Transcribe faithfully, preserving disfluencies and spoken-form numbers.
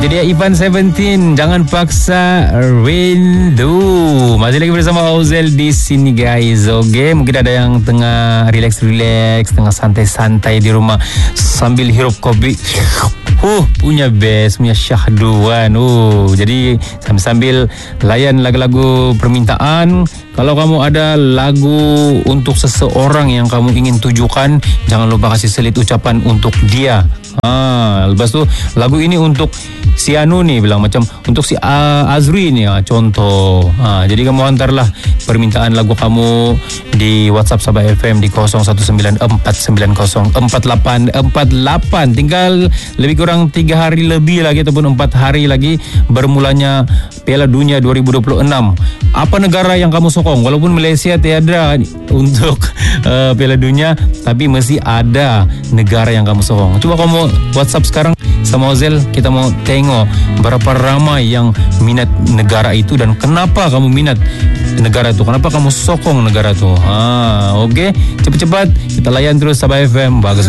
Itu dia Ivan Seventeen, Jangan Paksa Rindu. Masih lagi bersama Ozel di sini guys. Okay, mungkin ada yang tengah relax-relax, tengah santai-santai di rumah sambil hirup kopi. Uh, punya best, punya syahduan. Uh, jadi sambil-sambil layan lagu-lagu permintaan. Kalau kamu ada lagu untuk seseorang yang kamu ingin tujukan, jangan lupa kasih selit ucapan untuk dia. Ha, lepas tu lagu ini untuk si Anu ni, bilang macam untuk si uh, Azri ni, ha, contoh. Ha, jadi kamu hantarlah permintaan lagu kamu di WhatsApp Sabah F M di kosong satu sembilan empat sembilan kosong empat lapan empat lapan. Tinggal lebih kurang tiga hari lebih lagi ataupun empat hari lagi bermulanya Piala Dunia dua ribu dua puluh enam. Apa negara yang kamu sokong? Walaupun Malaysia tiada untuk uh, Piala Dunia, tapi mesti ada negara yang kamu sokong. Cuba kamu WhatsApp sekarang sama Ozel, kita mau tengok berapa ramai yang minat negara itu dan kenapa kamu minat negara itu, kenapa kamu sokong negara itu. Ha, okey, cepat-cepat kita layan terus Sabah F M. Bagus.